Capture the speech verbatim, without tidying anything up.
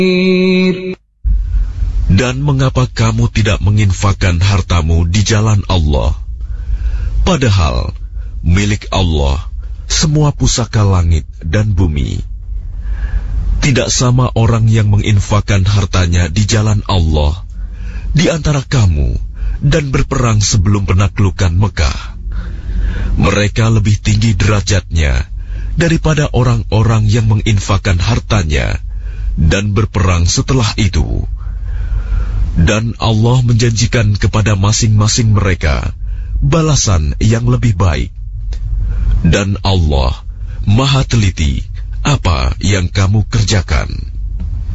Dan mengapa kamu tidak menginfakkan hartamu di jalan Allah? Padahal milik Allah semua pusaka langit dan bumi. Tidak sama orang yang menginfakkan hartanya di jalan Allah di antara kamu dan berperang sebelum penaklukan Mekah. Mereka lebih tinggi derajatnya daripada orang-orang yang menginfakkan hartanya dan berperang setelah itu. Dan Allah menjanjikan kepada masing-masing mereka balasan yang lebih baik. Dan Allah Maha teliti apa yang kamu kerjakan.